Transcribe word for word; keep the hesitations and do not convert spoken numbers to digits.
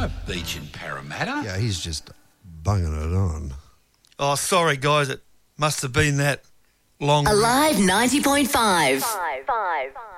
no beach in Parramatta. Yeah, he's just bunging it on. Oh, sorry, guys. It must have been that long... Alive ninety point five. Five, five.